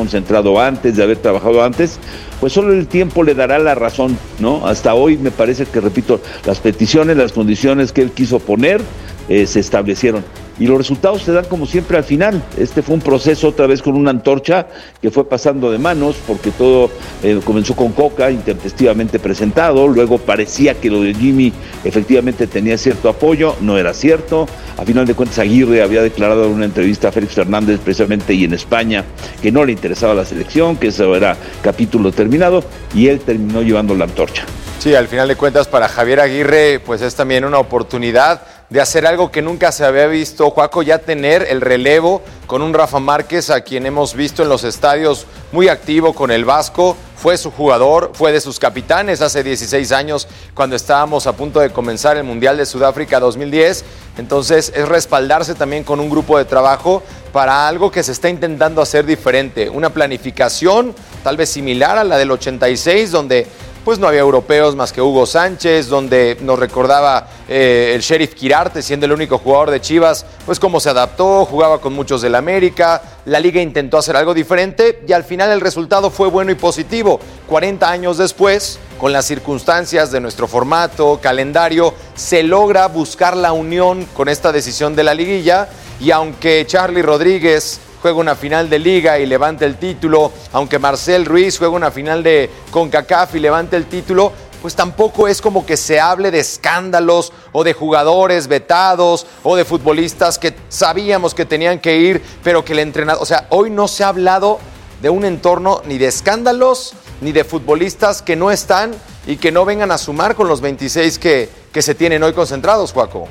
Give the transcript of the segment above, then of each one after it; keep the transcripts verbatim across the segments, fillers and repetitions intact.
concentrado antes, de haber trabajado antes, pues solo el tiempo le dará la razón, ¿no? Hasta hoy me parece que, repito, las peticiones, las condiciones que él quiso poner eh, se establecieron. Y los resultados se dan como siempre al final. Este fue un proceso otra vez con una antorcha que fue pasando de manos, porque todo eh, comenzó con Coca, intempestivamente presentado, luego parecía que lo de Jimmy efectivamente tenía cierto apoyo, no era cierto. A final de cuentas Aguirre había declarado en una entrevista a Félix Fernández precisamente y en España que no le interesaba la selección, que eso era capítulo terminado, y él terminó llevando la antorcha. Sí, al final de cuentas para Javier Aguirre pues es también una oportunidad de hacer algo que nunca se había visto, Juaco, ya tener el relevo con un Rafa Márquez, a quien hemos visto en los estadios muy activo con el Vasco, fue su jugador, fue de sus capitanes hace dieciséis años cuando estábamos a punto de comenzar el Mundial de Sudáfrica dos mil diez, entonces es respaldarse también con un grupo de trabajo para algo que se está intentando hacer diferente, una planificación tal vez similar a la del ochenta y seis, donde pues no había europeos más que Hugo Sánchez, donde nos recordaba eh, el Sheriff Quirarte siendo el único jugador de Chivas, pues cómo se adaptó, jugaba con muchos del América, la liga intentó hacer algo diferente y al final el resultado fue bueno y positivo. cuarenta años después, con las circunstancias de nuestro formato, calendario, se logra buscar la unión con esta decisión de la liguilla y aunque Charly Rodríguez juega una final de Liga y levanta el título, aunque Marcel Ruiz juega una final de CONCACAF y levanta el título, pues tampoco es como que se hable de escándalos o de jugadores vetados o de futbolistas que sabíamos que tenían que ir, pero que el entrenador... O sea, hoy no se ha hablado de un entorno ni de escándalos ni de futbolistas que no están y que no vengan a sumar con los veintiséis que, que se tienen hoy concentrados, Juaco.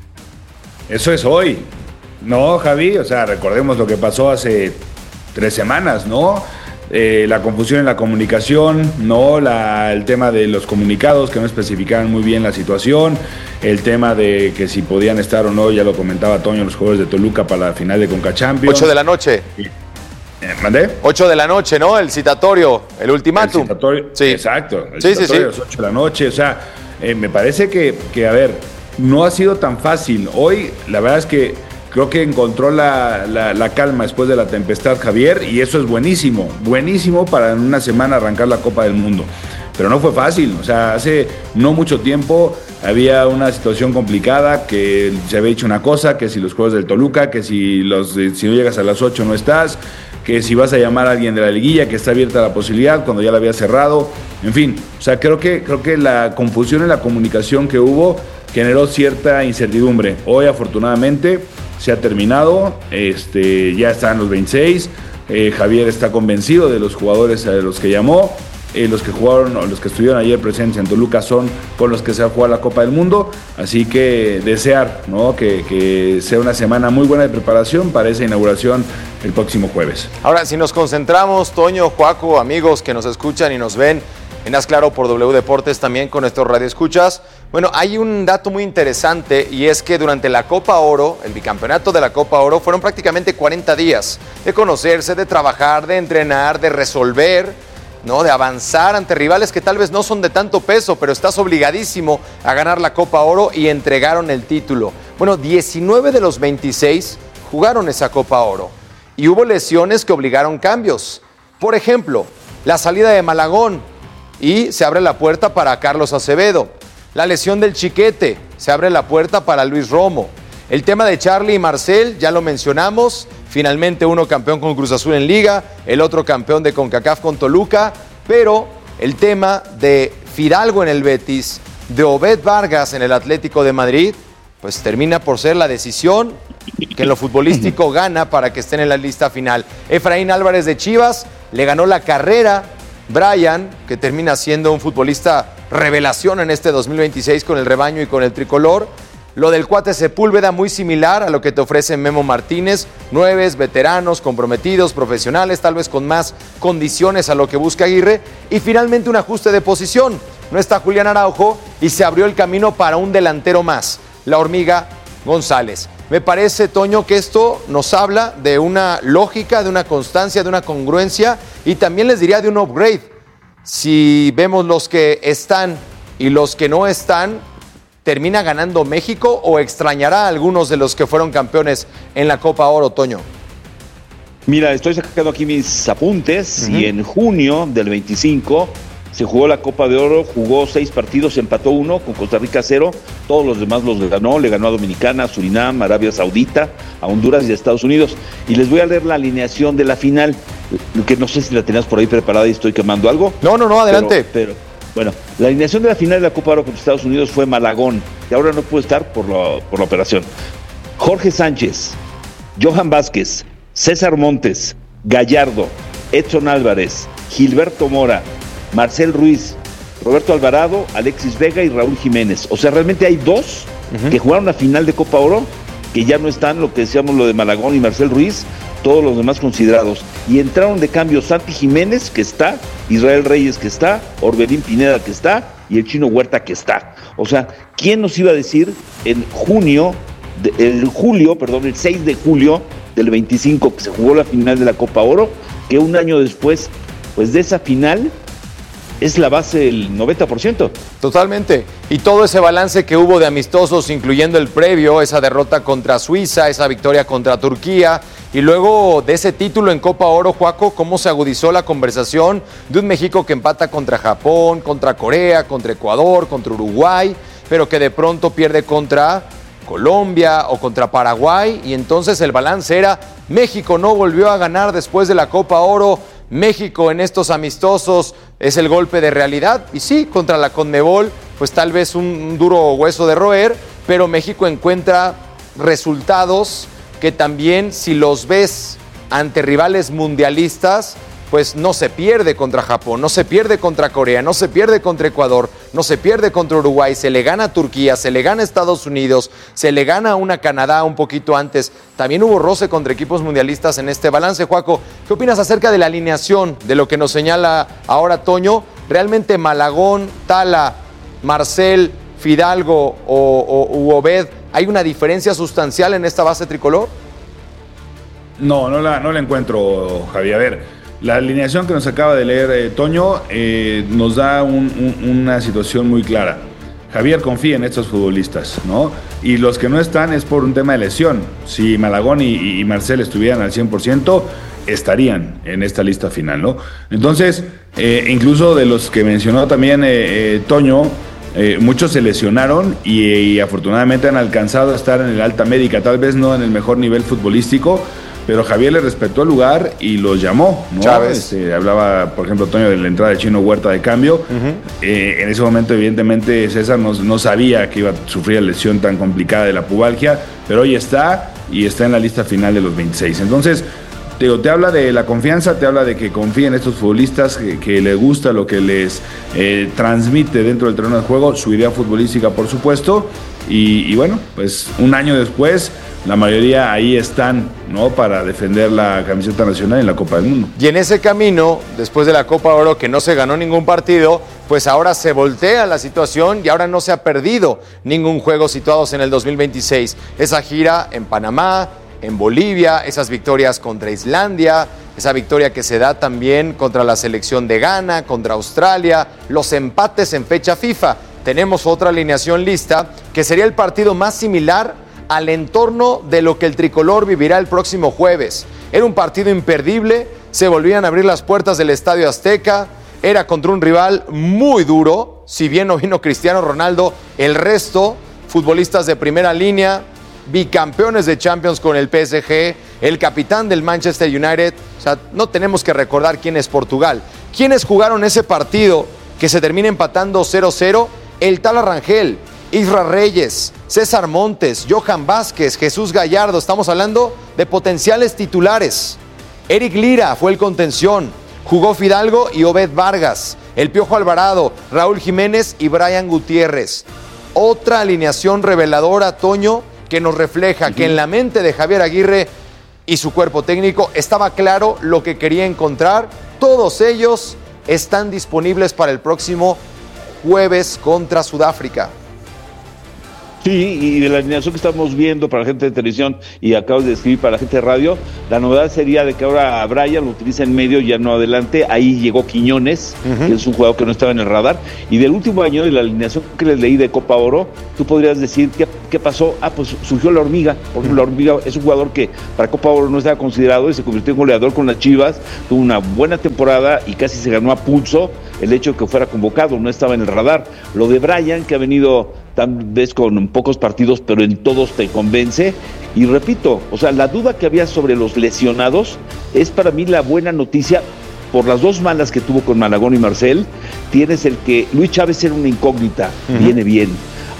Eso es hoy. No, Javi, o sea, recordemos lo que pasó hace tres semanas, ¿no? Eh, la confusión en la comunicación, ¿no? La, el tema de los comunicados que no especificaban muy bien la situación, el tema de que si podían estar o no, ya lo comentaba Toño, los jugadores de Toluca para la final de Conca Champions. Ocho de la noche. Eh, ¿Mandé? Ocho de la noche, ¿no? El citatorio, el ultimátum. El citatorio, sí. Exacto. El sí, citatorio sí, sí. a las ocho de la noche, o sea, eh, me parece que, que, a ver, no ha sido tan fácil. Hoy, la verdad es que creo que encontró la, la, la calma después de la tempestad Javier y eso es buenísimo, buenísimo para en una semana arrancar la Copa del Mundo. Pero no fue fácil, o sea, hace no mucho tiempo había una situación complicada, que se había dicho una cosa, que si los juegos del Toluca, que si, los, si no llegas a las ocho no estás, que si vas a llamar a alguien de la liguilla, que está abierta la posibilidad cuando ya la había cerrado, en fin, o sea, creo que, creo que la confusión en la comunicación que hubo generó cierta incertidumbre. Hoy, afortunadamente, se ha terminado, este, ya están los veintiséis, eh, Javier está convencido de los jugadores a los que llamó, eh, los que jugaron o los que estuvieron ayer presentes en Toluca son con los que se va a jugar la Copa del Mundo, así que desear, ¿no? que, que sea una semana muy buena de preparación para esa inauguración el próximo jueves. Ahora, si nos concentramos, Toño, Juaco, amigos que nos escuchan y nos ven en Haz Claro por W Deportes, también con nuestros radioescuchas. Bueno, hay un dato muy interesante y es que durante la Copa Oro, el bicampeonato de la Copa Oro, fueron prácticamente cuarenta días de conocerse, de trabajar, de entrenar, de resolver, ¿no? De avanzar ante rivales que tal vez no son de tanto peso, pero estás obligadísimo a ganar la Copa Oro y entregaron el título. Bueno, diecinueve de los veintiséis jugaron esa Copa Oro y hubo lesiones que obligaron cambios. Por ejemplo, la salida de Malagón, y se abre la puerta para Carlos Acevedo. La lesión del Chiquete, se abre la puerta para Luis Romo. El tema de Charly y Marcel, ya lo mencionamos, finalmente uno campeón con Cruz Azul en Liga, el otro campeón de CONCACAF con Toluca, pero el tema de Fidalgo en el Betis, de Obed Vargas en el Atlético de Madrid, pues termina por ser la decisión que en lo futbolístico gana para que estén en la lista final. Efraín Álvarez de Chivas le ganó la carrera Brian, que termina siendo un futbolista revelación en este dos mil veintiséis con el rebaño y con el tricolor. Lo del cuate Sepúlveda, muy similar a lo que te ofrece Memo Martínez. Nueves, veteranos, comprometidos, profesionales, tal vez con más condiciones a lo que busca Aguirre. Y finalmente un ajuste de posición. No está Julián Araujo y se abrió el camino para un delantero más, la Hormiga González. Me parece, Toño, que esto nos habla de una lógica, de una constancia, de una congruencia y también les diría de un upgrade. Si vemos los que están y los que no están, ¿termina ganando México o extrañará a algunos de los que fueron campeones en la Copa Oro, Toño? Mira, estoy sacando aquí mis apuntes uh-huh. y en junio del veinticinco se jugó la Copa de Oro, jugó seis partidos, empató uno con Costa Rica cero, todos los demás los ganó, le ganó a Dominicana, a Surinam, a Arabia Saudita, a Honduras y a Estados Unidos. Y les voy a leer la alineación de la final, que no sé si la tenías por ahí preparada y estoy quemando algo. No, no, no, adelante. Pero, pero bueno, la alineación de la final de la Copa de Oro contra Estados Unidos fue Malagón, que ahora no puede estar por, lo, por la operación. Jorge Sánchez, Johan Vázquez, César Montes, Gallardo, Edson Álvarez, Gilberto Mora, Marcel Ruiz, Roberto Alvarado, Alexis Vega y Raúl Jiménez. O sea, realmente hay dos uh-huh. que jugaron la final de Copa Oro, que ya no están, lo que decíamos, lo de Malagón y Marcel Ruiz, todos los demás considerados. Y entraron de cambio Santi Jiménez, que está, Israel Reyes, que está, Orbelín Pineda, que está, y el Chino Huerta, que está. O sea, ¿quién nos iba a decir en junio, de, el julio, perdón, el seis de julio del veinticinco, que se jugó la final de la Copa Oro, que un año después, pues de esa final es la base del noventa por ciento. Totalmente. Y todo ese balance que hubo de amistosos, incluyendo el previo, esa derrota contra Suiza, esa victoria contra Turquía, y luego de ese título en Copa Oro, Juaco, cómo se agudizó la conversación de un México que empata contra Japón, contra Corea, contra Ecuador, contra Uruguay, pero que de pronto pierde contra Colombia o contra Paraguay, y entonces el balance era: México no volvió a ganar después de la Copa Oro. México en estos amistosos es el golpe de realidad, y sí, contra la Conmebol, pues tal vez un, un duro hueso de roer, pero México encuentra resultados que también, si los ves ante rivales mundialistas, pues no se pierde contra Japón, no se pierde contra Corea, no se pierde contra Ecuador, no se pierde contra Uruguay, se le gana a Turquía, se le gana a Estados Unidos, se le gana a una Canadá un poquito antes. También hubo roce contra equipos mundialistas en este balance. Juaco, ¿qué opinas acerca de la alineación, de lo que nos señala ahora Toño? ¿Realmente Malagón, Tala, Marcel, Fidalgo o, o u Obed, hay una diferencia sustancial en esta base tricolor? No, no la, no la encuentro, Javier. A ver, la alineación que nos acaba de leer eh, Toño eh, nos da un, un, una situación muy clara. Javier confía en estos futbolistas, ¿no? Y los que no están es por un tema de lesión. Si Malagón y, y Marcel estuvieran al cien por ciento, estarían en esta lista final, ¿no? Entonces, eh, incluso de los que mencionó también eh, eh, Toño, eh, muchos se lesionaron y, y afortunadamente han alcanzado a estar en el alta médica, tal vez no en el mejor nivel futbolístico, pero Javier le respetó el lugar y los llamó, ¿no? Chávez. Este, hablaba, por ejemplo, Toño, de la entrada de Chino Huerta de cambio. Uh-huh. Eh, en ese momento, evidentemente, César no, no sabía que iba a sufrir la lesión tan complicada de la pubalgia, pero hoy está y está en la lista final de los veintiséis. Entonces, te, te habla de la confianza, te habla de que confía en estos futbolistas, que, que le gusta lo que les eh, transmite dentro del terreno de juego, su idea futbolística, por supuesto. Y, y bueno, pues un año después, la mayoría ahí están, ¿no?, para defender la camiseta nacional en la Copa del Mundo. Y en ese camino, después de la Copa Oro, que no se ganó ningún partido, pues ahora se voltea la situación y ahora no se ha perdido ningún juego situados en el dos mil veintiséis. Esa gira en Panamá, en Bolivia, esas victorias contra Islandia, esa victoria que se da también contra la selección de Ghana, contra Australia, los empates en fecha FIFA. Tenemos otra alineación lista que sería el partido más similar al entorno de lo que el tricolor vivirá el próximo jueves. Era un partido imperdible, se volvían a abrir las puertas del Estadio Azteca, era contra un rival muy duro, si bien no vino Cristiano Ronaldo, el resto, futbolistas de primera línea, bicampeones de Champions con el P S G, el capitán del Manchester United. O sea, no tenemos que recordar quién es Portugal. ¿Quiénes jugaron ese partido que se termina empatando cero cero? El Tala Rangel, Isra Reyes, César Montes, Johan Vázquez, Jesús Gallardo. Estamos hablando de potenciales titulares. Eric Lira fue el contención. Jugó Fidalgo y Obed Vargas. El Piojo Alvarado, Raúl Jiménez y Brian Gutiérrez. Otra alineación reveladora, Toño, que nos refleja uh-huh. que en la mente de Javier Aguirre y su cuerpo técnico estaba claro lo que quería encontrar. Todos ellos están disponibles para el próximo jueves contra Sudáfrica. Sí, y de la alineación que estamos viendo para la gente de televisión y acabas de escribir para la gente de radio, la novedad sería de que ahora a Brian lo utiliza en medio, ya no adelante. Ahí llegó Quiñones, uh-huh. que es un jugador que no estaba en el radar. Y del último año, de la alineación que les leí de Copa Oro, tú podrías decir, ¿qué, qué pasó? Ah, pues surgió la Hormiga. Por ejemplo, la Hormiga es un jugador que para Copa Oro no estaba considerado y se convirtió en goleador con las Chivas. Tuvo una buena temporada y casi se ganó a pulso el hecho de que fuera convocado, no estaba en el radar. Lo de Brian, que ha venido tal vez con pocos partidos, pero en todos te convence. Y repito, o sea, la duda que había sobre los lesionados es para mí la buena noticia. Por las dos malas que tuvo con Malagón y Marcel, tienes el que Luis Chávez era una incógnita, uh-huh. viene bien.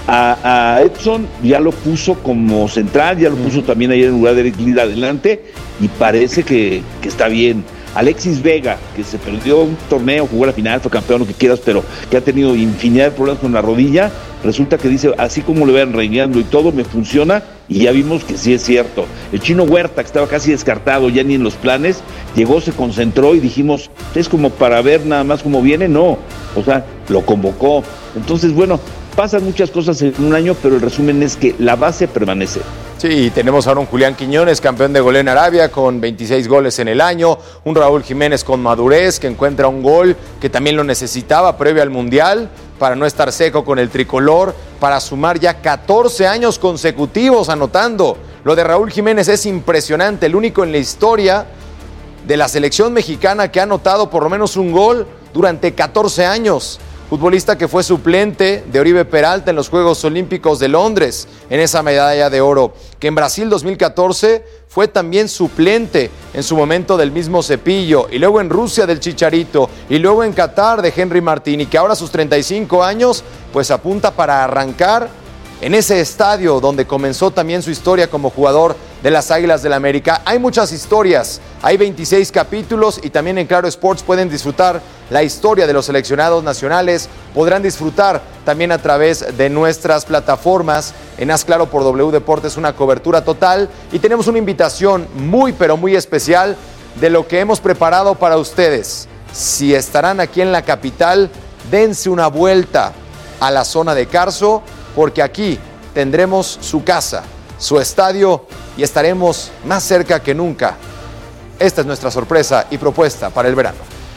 A, a Edson ya lo puso como central, ya lo uh-huh. puso también ayer en lugar de ir adelante, y parece que, que está bien. Alexis Vega, que se perdió un torneo, jugó la final, fue campeón, lo que quieras, pero que ha tenido infinidad de problemas con la rodilla, resulta que dice, así como le van reineando y todo, me funciona, y ya vimos que sí es cierto. El Chino Huerta, que estaba casi descartado, ya ni en los planes, llegó, se concentró y dijimos, es como para ver nada más cómo viene, no, o sea, lo convocó. Entonces, bueno, pasan muchas cosas en un año, pero el resumen es que la base permanece. Sí, tenemos ahora un Julián Quiñones, campeón de goleo en Arabia, con veintiséis goles en el año, un Raúl Jiménez con madurez, que encuentra un gol que también lo necesitaba previo al Mundial, para no estar seco con el tricolor, para sumar ya catorce años consecutivos anotando. Lo de Raúl Jiménez es impresionante, el único en la historia de la selección mexicana que ha anotado por lo menos un gol durante catorce años. Futbolista que fue suplente de Oribe Peralta en los Juegos Olímpicos de Londres, en esa medalla de oro, que en Brasil dos mil catorce fue también suplente en su momento del mismo Cepillo, y luego en Rusia del Chicharito, y luego en Qatar de Henry Martín, y que ahora a sus treinta y cinco años pues apunta para arrancar en ese estadio donde comenzó también su historia como jugador de las Águilas del América. Hay muchas historias, hay veintiséis capítulos, y también en Claro Sports pueden disfrutar la historia de los seleccionados nacionales. Podrán disfrutar también a través de nuestras plataformas. En Haz Claro por W Deportes una cobertura total, y tenemos una invitación muy pero muy especial de lo que hemos preparado para ustedes. Si estarán aquí en la capital, dense una vuelta a la zona de Carso, porque aquí tendremos su casa, su estadio, y estaremos más cerca que nunca. Esta es nuestra sorpresa y propuesta para el verano.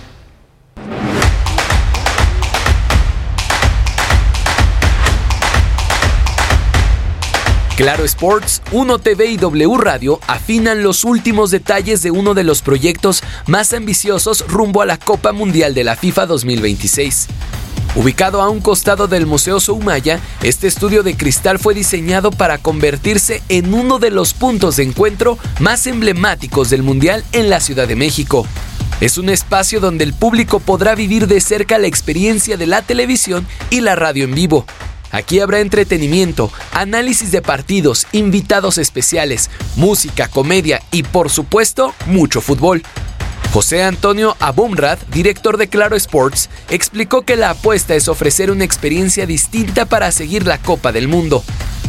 Claro Sports, Uno T V y W Radio afinan los últimos detalles de uno de los proyectos más ambiciosos rumbo a la Copa Mundial de la FIFA dos mil veintiséis. Ubicado a un costado del Museo Soumaya, este estudio de cristal fue diseñado para convertirse en uno de los puntos de encuentro más emblemáticos del Mundial en la Ciudad de México. Es un espacio donde el público podrá vivir de cerca la experiencia de la televisión y la radio en vivo. Aquí habrá entretenimiento, análisis de partidos, invitados especiales, música, comedia y, por supuesto, mucho fútbol. José Antonio Abumrad, director de Claro Sports, explicó que la apuesta es ofrecer una experiencia distinta para seguir la Copa del Mundo.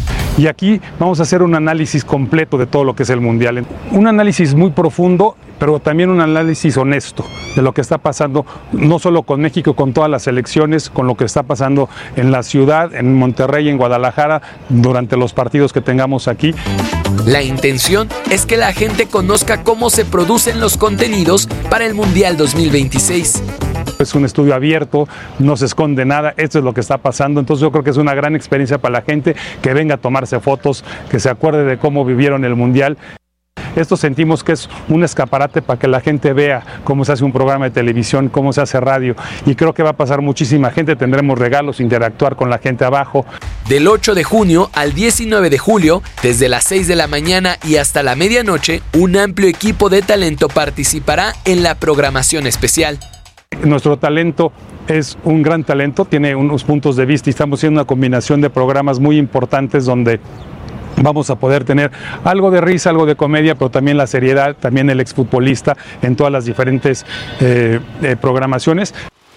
Y aquí vamos a hacer un análisis completo de todo lo que es el Mundial. Un análisis muy profundo, pero también un análisis honesto de lo que está pasando, no solo con México, con todas las selecciones, con lo que está pasando en la ciudad, en Monterrey, en Guadalajara, durante los partidos que tengamos aquí. La intención es que la gente conozca cómo se producen los contenidos para el Mundial dos mil veintiséis. Es un estudio abierto, no se esconde nada, esto es lo que está pasando, entonces yo creo que es una gran experiencia para la gente que venga a tomarse fotos, que se acuerde de cómo vivieron el Mundial. Esto sentimos que es un escaparate para que la gente vea cómo se hace un programa de televisión, cómo se hace radio, y creo que va a pasar muchísima gente, tendremos regalos, interactuar con la gente abajo. Del ocho de junio al diecinueve de julio, desde las seis de la mañana y hasta la medianoche, un amplio equipo de talento participará en la programación especial. Nuestro talento es un gran talento, tiene unos puntos de vista y estamos haciendo una combinación de programas muy importantes donde vamos a poder tener algo de risa, algo de comedia, pero también la seriedad, también el exfutbolista en todas las diferentes eh, eh, programaciones.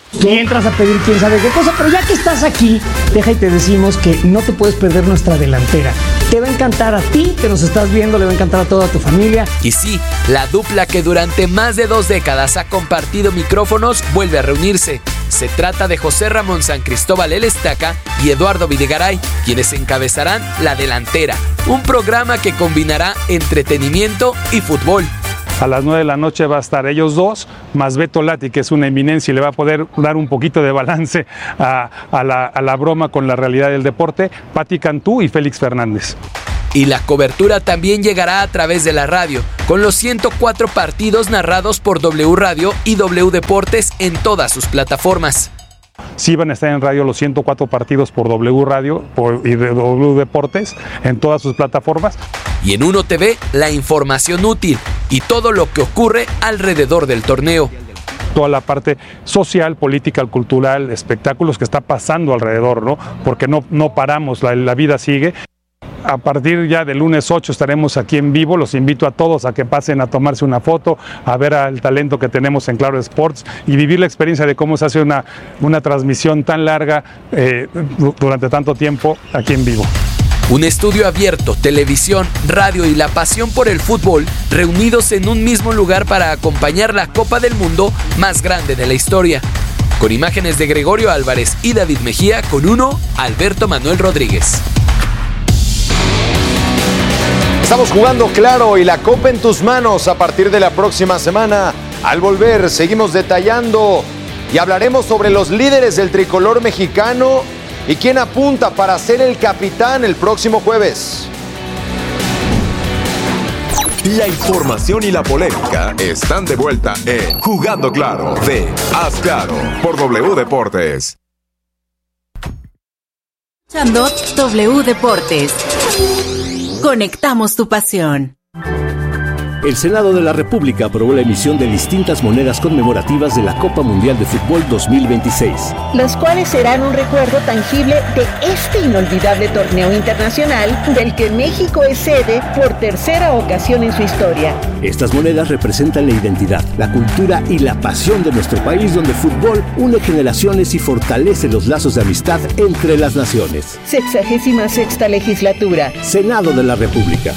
Y entras a pedir quién sabe qué cosa, pero ya que estás aquí, deja y te decimos que no te puedes perder nuestra delantera. Te va a encantar a ti que nos estás viendo, le va a encantar a toda tu familia. Y sí, la dupla que durante más de dos décadas ha compartido micrófonos vuelve a reunirse. Se trata de José Ramón San Cristóbal El Estaca y Eduardo Videgaray, quienes encabezarán La Delantera, un programa que combinará entretenimiento y fútbol. A las nueve de la noche va a estar ellos dos, más Beto Lati, que es una eminencia y le va a poder dar un poquito de balance a, a, la, a la broma con la realidad del deporte, Pati Cantú y Félix Fernández. Y la cobertura también llegará a través de la radio, con los ciento cuatro partidos narrados por W Radio y W Deportes en todas sus plataformas. Sí van a estar en radio los ciento cuatro partidos por W Radio por, y de W Deportes en todas sus plataformas. Y en Uno T V, la información útil y todo lo que ocurre alrededor del torneo. Toda la parte social, política, cultural, espectáculos que está pasando alrededor, ¿no? Porque no, no paramos, la, la vida sigue. A partir ya del lunes ocho estaremos aquí en vivo. Los invito a todos a que pasen a tomarse una foto, a ver el talento que tenemos en Claro Sports y vivir la experiencia de cómo se hace una, una transmisión tan larga eh, durante tanto tiempo aquí en vivo. Un estudio abierto, televisión, radio y la pasión por el fútbol reunidos en un mismo lugar para acompañar la Copa del Mundo más grande de la historia. Con imágenes de Gregorio Álvarez y David Mejía, con uno, Alberto Manuel Rodríguez. Estamos jugando Claro y la Copa en tus manos a partir de la próxima semana. Al volver, seguimos detallando y hablaremos sobre los líderes del tricolor mexicano y quién apunta para ser el capitán el próximo jueves. La información y la polémica están de vuelta en Jugando Claro de Haz Claro por W Deportes. Escuchando W Deportes. Conectamos tu pasión. El Senado de la República aprobó la emisión de distintas monedas conmemorativas de la Copa Mundial de Fútbol dos mil veintiséis. Las cuales serán un recuerdo tangible de este inolvidable torneo internacional del que México es sede por tercera ocasión en su historia. Estas monedas representan la identidad, la cultura y la pasión de nuestro país, donde el fútbol une generaciones y fortalece los lazos de amistad entre las naciones. Sexagésima sexta legislatura. Senado de la República.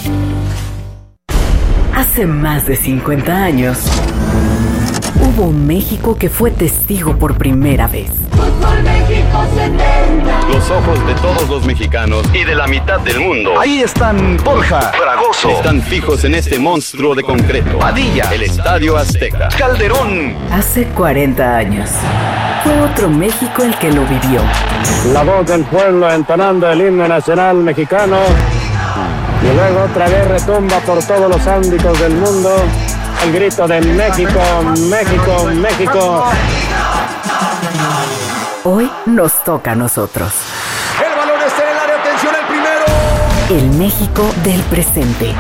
Hace más de cincuenta años, hubo un México que fue testigo por primera vez. Fútbol México setenta. Los ojos de todos los mexicanos y de la mitad del mundo. Ahí están Borja, Fragoso. Están fijos en este monstruo de concreto. Padilla. El Estadio Azteca. Calderón. Hace cuarenta años, fue otro México el que lo vivió. La voz del pueblo entonando el himno nacional mexicano. Y luego otra vez retumba por todos los ámbitos del mundo el grito de México, México, México. Hoy nos toca a nosotros. El balón está en el área, atención al primero. El México del presente.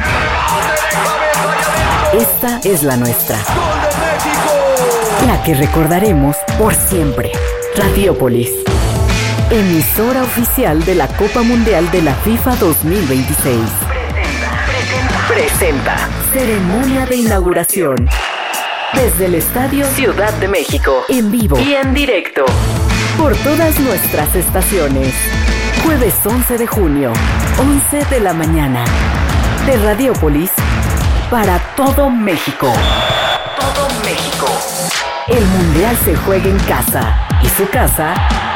Esta es la nuestra. ¡Gol de México! La que recordaremos por siempre. Radiópolis. Emisora oficial de la Copa Mundial de la FIFA dos mil veintiséis. Presenta. Ceremonia de inauguración. Desde el Estadio Ciudad de México. En vivo y en directo. Por todas nuestras estaciones. Jueves once de junio, once de la mañana. De Radiópolis para todo México. Todo México. El Mundial se juega en casa. Y su casa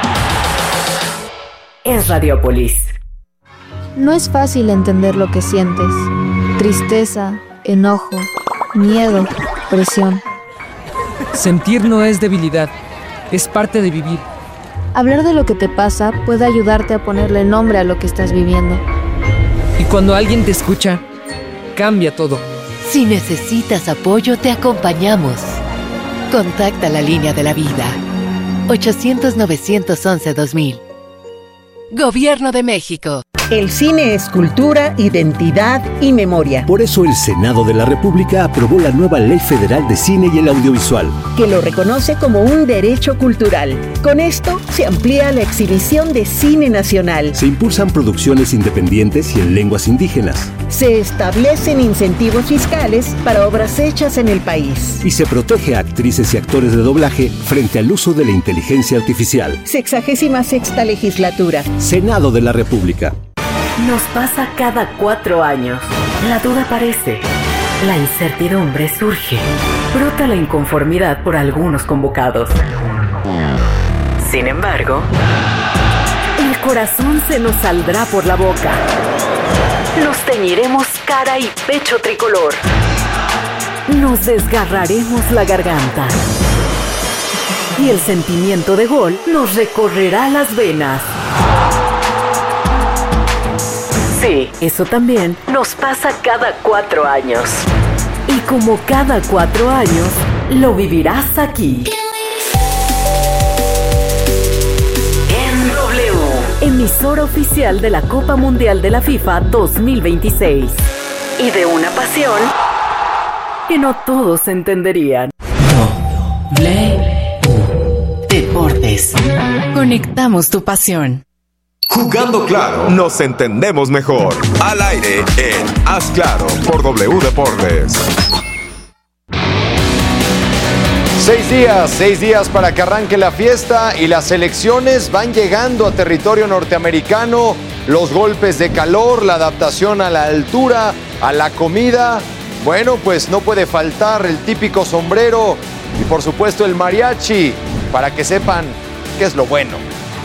es Radiópolis. No es fácil entender lo que sientes. Tristeza, enojo, miedo, presión. Sentir no es debilidad, es parte de vivir. Hablar de lo que te pasa puede ayudarte a ponerle nombre a lo que estás viviendo. Y cuando alguien te escucha, cambia todo. Si necesitas apoyo, te acompañamos. Contacta la línea de la vida. ochocientos, novecientos once, dos mil. Gobierno de México. El cine es cultura, identidad y memoria. Por eso el Senado de la República aprobó la nueva Ley Federal de Cine y el Audiovisual, que lo reconoce como un derecho cultural. Con esto se amplía la exhibición de cine nacional. Se impulsan producciones independientes y en lenguas indígenas. Se establecen incentivos fiscales para obras hechas en el país. Y se protege a actrices y actores de doblaje frente al uso de la inteligencia artificial. Sexagésima sexta legislatura. Senado de la República. nos pasa cada cuatro años. La duda aparece, la incertidumbre surge, brota la inconformidad por algunos convocados. Sin embargo, el corazón se nos saldrá por la boca. Nos teñiremos cara y pecho tricolor. Nos desgarraremos la garganta. Y el sentimiento de gol nos recorrerá las venas. Sí, eso también nos pasa cada cuatro años. Y como cada cuatro años, lo vivirás aquí. En W, emisora oficial de la Copa Mundial de la FIFA dos mil veintiséis. Y de una pasión que no todos entenderían. W Deportes. Conectamos tu pasión. Jugando claro, nos entendemos mejor. Al aire en Haz Claro por W Deportes. Seis días, seis días para que arranque la fiesta y las selecciones van llegando a territorio norteamericano. Los golpes de calor, la adaptación a la altura, a la comida. Bueno, pues no puede faltar el típico sombrero y por supuesto el mariachi para que sepan qué es lo bueno.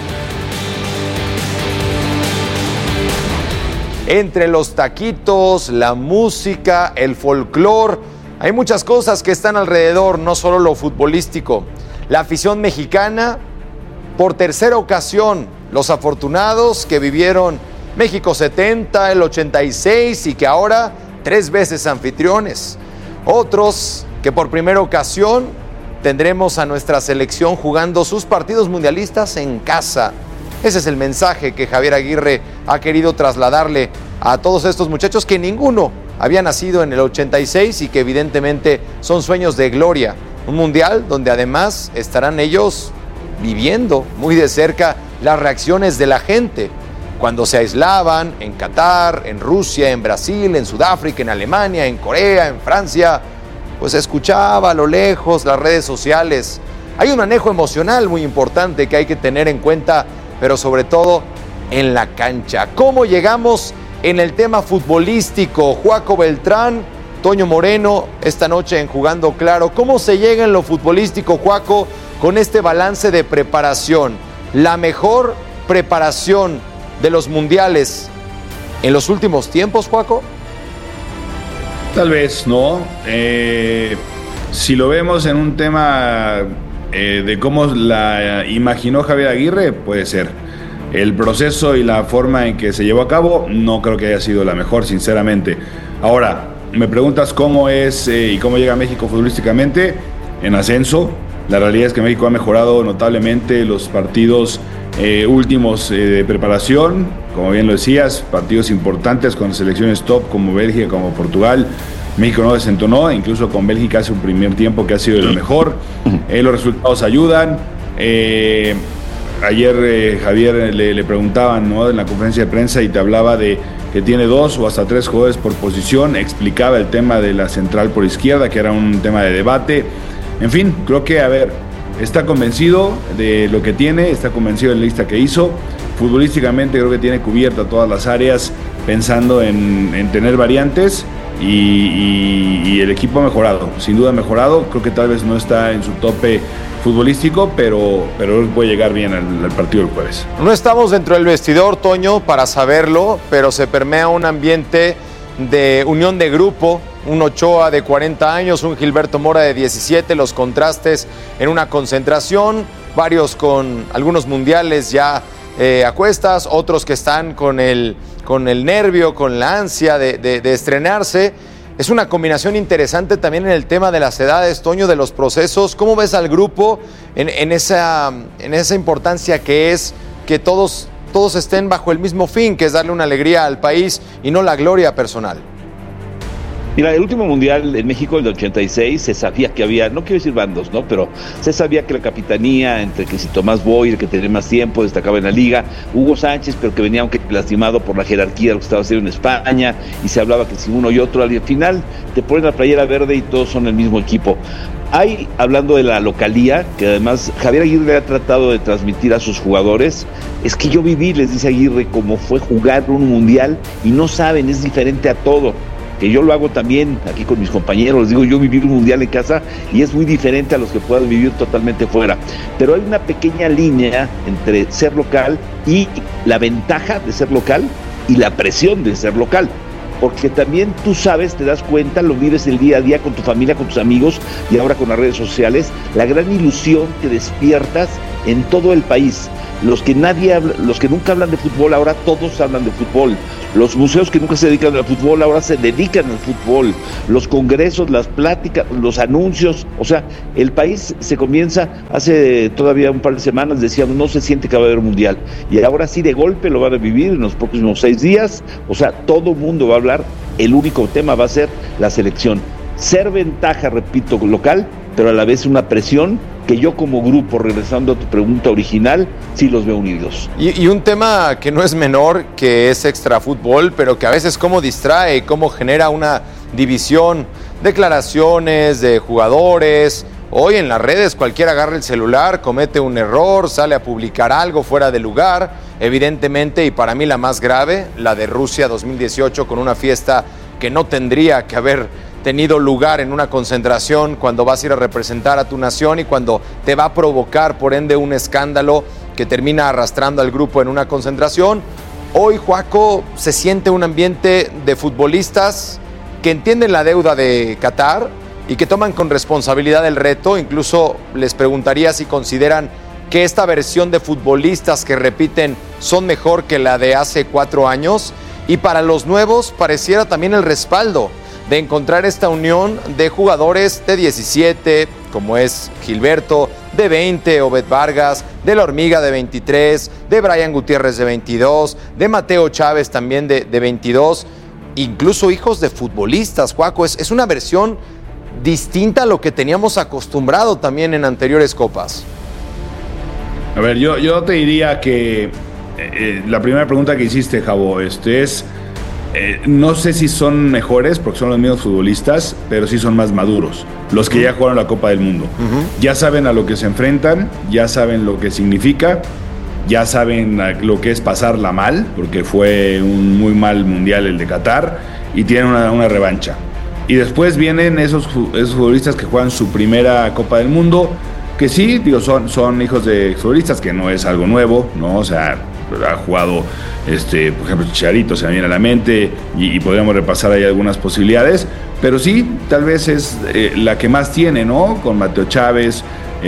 Entre los taquitos, la música, el folclor, hay muchas cosas que están alrededor, no solo lo futbolístico. La afición mexicana, por tercera ocasión, los afortunados que vivieron México setenta, el ochenta y seis y que ahora tres veces anfitriones. Otros que por primera ocasión tendremos a nuestra selección jugando sus partidos mundialistas en casa. Ese es el mensaje que Javier Aguirre ha querido trasladarle a todos estos muchachos que ninguno había nacido en el ochenta y seis y que evidentemente son sueños de gloria. Un mundial donde además estarán ellos viviendo muy de cerca las reacciones de la gente. Cuando se aislaban en Qatar, en Rusia, en Brasil, en Sudáfrica, en Alemania, en Corea, en Francia, pues escuchaba a lo lejos las redes sociales. Hay un manejo emocional muy importante que hay que tener en cuenta, pero sobre todo en la cancha. ¿Cómo llegamos en el tema futbolístico? Juaco Beltrán, Toño Moreno, esta noche en Jugando Claro. ¿Cómo se llega en lo futbolístico, Juaco, con este balance de preparación? La mejor preparación de los mundiales en los últimos tiempos, Juaco. Tal vez, ¿no? Eh, si lo vemos en un tema eh, de cómo la imaginó Javier Aguirre, puede ser. El proceso y la forma en que se llevó a cabo no creo que haya sido la mejor, sinceramente. Ahora, me preguntas cómo es eh, y cómo llega a México futbolísticamente. En ascenso. La realidad es que México ha mejorado notablemente los partidos eh, últimos eh, de preparación. Como bien lo decías, partidos importantes con selecciones top como Bélgica, como Portugal. México no desentonó, incluso con Bélgica hace un primer tiempo que ha sido el mejor. Eh, los resultados ayudan. Eh, ayer eh, Javier le, le preguntaban, ¿no?, en la conferencia de prensa y te hablaba de que tiene dos o hasta tres jugadores por posición. Explicaba el tema de la central por izquierda, que era un tema de debate. En fin, creo que, a ver, está convencido de lo que tiene, está convencido de la lista que hizo. Futbolísticamente creo que tiene cubierta todas las áreas, pensando en, en tener variantes y, y, y el equipo ha mejorado, sin duda ha mejorado. Creo que tal vez no está en su tope futbolístico, pero, pero puede llegar bien al, al partido del jueves. No estamos dentro del vestidor, Toño, para saberlo, pero se permea un ambiente de unión de grupo. Un Ochoa de cuarenta años, un Gilberto Mora de diecisiete, los contrastes en una concentración, varios con algunos mundiales ya eh, a cuestas, otros que están con el, con el nervio, con la ansia de, de, de estrenarse. Es una combinación interesante también en el tema de las edades, Toño, de los procesos. ¿Cómo ves al grupo en, en, esa, en esa importancia que es que todos, todos estén bajo el mismo fin, que es darle una alegría al país y no la gloria personal? Mira, el último mundial en México, el de ochenta y seis, se sabía que había, no quiero decir bandos, ¿no? Pero se sabía que la capitanía, entre que si Tomás Boy, el que tenía más tiempo, destacaba en la liga, Hugo Sánchez, pero que venía aunque lastimado por la jerarquía de lo que estaba haciendo en España, y se hablaba que si uno y otro, al final te ponen la playera verde y todos son el mismo equipo. Hay, hablando de la localía, que además Javier Aguirre ha tratado de transmitir a sus jugadores, es que yo viví, les dice Aguirre, cómo fue jugar un mundial, y no saben, es diferente a todo. Que yo lo hago también aquí con mis compañeros, les digo, yo viví un mundial en casa y es muy diferente a los que puedan vivir totalmente fuera, pero hay una pequeña línea entre ser local y la ventaja de ser local y la presión de ser local, porque también tú sabes, te das cuenta, lo vives el día a día con tu familia, con tus amigos y ahora con las redes sociales, la gran ilusión que despiertas en todo el país. Los que nadie habla, los que nunca hablan de fútbol, ahora todos hablan de fútbol. Los museos que nunca se dedican al fútbol, ahora se dedican al fútbol. Los congresos, las pláticas, los anuncios. O sea, el país se comienza, hace todavía un par de semanas decíamos, no se siente que va a haber un mundial. Y ahora sí de golpe lo van a vivir en los próximos seis días. O sea, todo el mundo va a hablar. El único tema va a ser la selección. Ser ventaja, repito, local, pero a la vez una presión que yo como grupo, regresando a tu pregunta original, sí los veo unidos. Y, y un tema que no es menor, que es extrafútbol, pero que a veces cómo distrae, cómo genera una división, declaraciones de jugadores. Hoy en las redes cualquiera agarra el celular, comete un error, sale a publicar algo fuera de lugar, evidentemente, y para mí la más grave, la de Rusia dos mil dieciocho, con una fiesta que no tendría que haber tenido lugar en una concentración, cuando vas a ir a representar a tu nación y cuando te va a provocar, por ende, un escándalo que termina arrastrando al grupo en una concentración. Hoy, Joaco, se siente un ambiente de futbolistas que entienden la deuda de Qatar y que toman con responsabilidad el reto. Incluso les preguntaría si consideran que esta versión de futbolistas que repiten son mejor que la de hace cuatro años. Y para los nuevos pareciera también el respaldo de encontrar esta unión de jugadores de diecisiete, como es Gilberto, de veinte, Obed Vargas, de La Hormiga de veintitrés, de Brian Gutiérrez de veintidós, de Mateo Chávez también de, de veintidós, incluso hijos de futbolistas, Juaco. Es, es una versión distinta a lo que teníamos acostumbrado también en anteriores copas. A ver, yo, yo te diría que eh, la primera pregunta que hiciste, Javo, este es... Eh, no sé si son mejores porque son los mismos futbolistas, pero sí son más maduros, los que ya jugaron la Copa del Mundo. Uh-huh. Ya saben a lo que se enfrentan, ya saben lo que significa, ya saben lo que es pasarla mal, porque fue un muy mal mundial el de Qatar, y tienen una, una revancha. Y después vienen esos, esos futbolistas que juegan su primera Copa del Mundo, que sí, digo, son, son hijos de futbolistas, que no es algo nuevo, ¿no? O sea, ha jugado, este, por ejemplo, Chicharito se me viene a la mente y, y podríamos repasar ahí algunas posibilidades, pero sí, tal vez es eh, la que más tiene, ¿no? Con Mateo Chávez,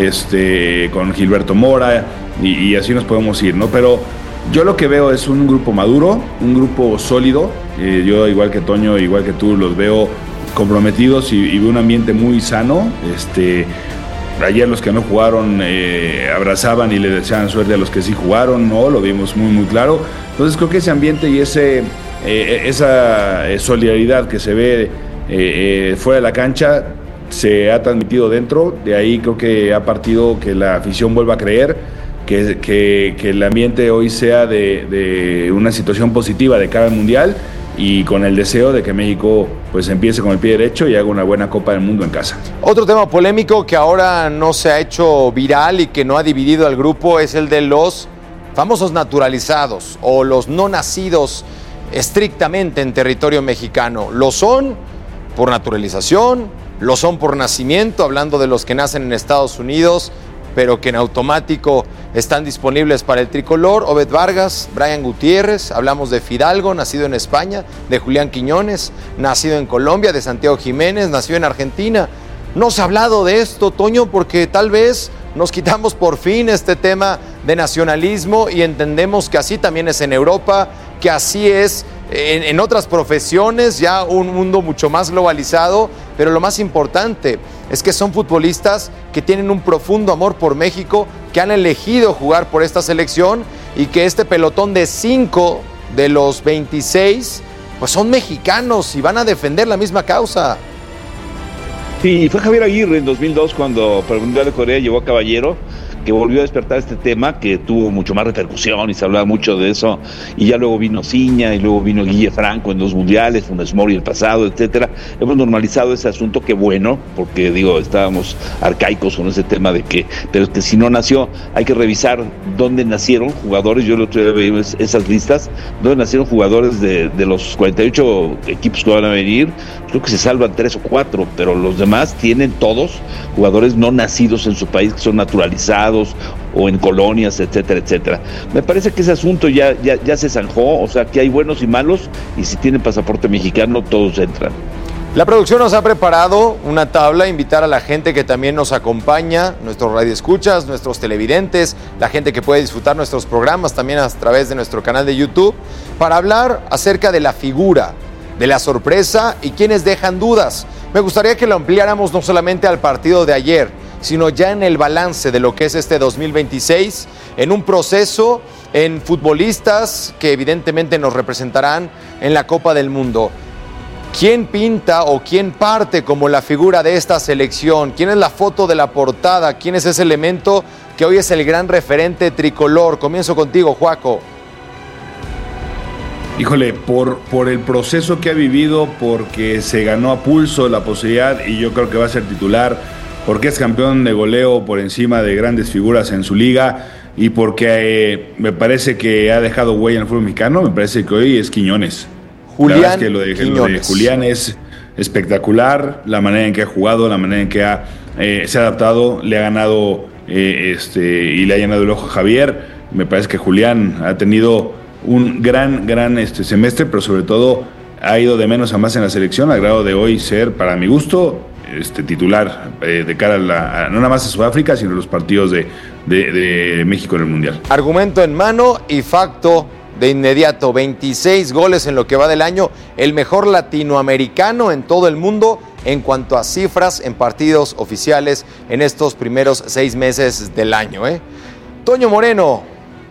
este, con Gilberto Mora y, y así nos podemos ir, ¿no? Pero yo lo que veo es un grupo maduro, un grupo sólido. Eh, yo, igual que Toño, igual que tú, los veo comprometidos y, y veo un ambiente muy sano. Este, ayer los que no jugaron eh, abrazaban y le deseaban suerte a los que sí jugaron, ¿no? Lo vimos muy, muy claro. Entonces creo que ese ambiente y ese, eh, esa solidaridad que se ve eh, eh, fuera de la cancha se ha transmitido dentro. De ahí creo que ha partido que la afición vuelva a creer, que, que, que el ambiente hoy sea de, de una situación positiva de cara al Mundial, y con el deseo de que México pues empiece con el pie derecho y haga una buena Copa del Mundo en casa. Otro tema polémico que ahora no se ha hecho viral y que no ha dividido al grupo es el de los famosos naturalizados o los no nacidos estrictamente en territorio mexicano. Lo son por naturalización, lo son por nacimiento, hablando de los que nacen en Estados Unidos, pero que en automático están disponibles para el tricolor. Obed Vargas, Brian Gutiérrez, hablamos de Fidalgo, nacido en España, de Julián Quiñones, nacido en Colombia, de Santiago Jiménez, nacido en Argentina. No se ha hablado de esto, Toño, porque tal vez nos quitamos por fin este tema de nacionalismo y entendemos que así también es en Europa, que así es en, en otras profesiones, ya un mundo mucho más globalizado, pero lo más importante es que son futbolistas que tienen un profundo amor por México, que han elegido jugar por esta selección y que este pelotón de cinco de los veintiséis pues son mexicanos y van a defender la misma causa. Sí, fue Javier Aguirre en dos mil dos cuando para el Mundial de Corea llevó a Caballero, que volvió a despertar este tema, que tuvo mucho más repercusión y se hablaba mucho de eso, y ya luego vino Ciña, y luego vino Guille Franco en dos mundiales, Funes Mori el pasado, etcétera. Hemos normalizado ese asunto, que bueno, porque digo, estábamos arcaicos con ese tema de que, pero es que si no nació, hay que revisar dónde nacieron jugadores. Yo el otro día veía esas listas, dónde nacieron jugadores de, de los cuarenta y ocho equipos que van a venir. Creo que se salvan tres o cuatro, pero los demás tienen todos jugadores no nacidos en su país, que son naturalizados o en colonias, etcétera, etcétera. Me parece que ese asunto ya, ya, ya se zanjó, o sea que hay buenos y malos, y si tienen pasaporte mexicano todos entran. La producción nos ha preparado una tabla, invitar a la gente que también nos acompaña, nuestros radioescuchas, nuestros televidentes, la gente que puede disfrutar nuestros programas también a través de nuestro canal de YouTube, para hablar acerca de la figura, de la sorpresa y quienes dejan dudas. Me gustaría que lo ampliáramos no solamente al partido de ayer, sino ya en el balance de lo que es este dos mil veintiséis, en un proceso, en futbolistas que evidentemente nos representarán en la Copa del Mundo. ¿Quién pinta o quién parte como la figura de esta selección? ¿Quién es la foto de la portada? ¿Quién es ese elemento que hoy es el gran referente tricolor? Comienzo contigo, Juaco. Híjole, por, por el proceso que ha vivido, porque se ganó a pulso la posibilidad y yo creo que va a ser titular, porque es campeón de goleo por encima de grandes figuras en su liga y porque eh, me parece que ha dejado huella en el fútbol mexicano. Me parece que hoy es Quiñones. Julián la verdad es que lo de, lo de Julián es espectacular, la manera en que ha jugado, la manera en que ha, eh, se ha adaptado, le ha ganado eh, este, y le ha llenado el ojo a Javier. Me parece que Julián ha tenido un gran, gran este, semestre, pero sobre todo ha ido de menos a más en la selección, al grado de hoy ser, para mi gusto, este, titular eh, de cara a, la, a no nada más a Sudáfrica, sino a los partidos de, de, de México en el Mundial. Argumento en mano y facto de inmediato, veintiséis goles en lo que va del año, el mejor latinoamericano en todo el mundo en cuanto a cifras en partidos oficiales en estos primeros seis meses del año, ¿eh? Toño Moreno.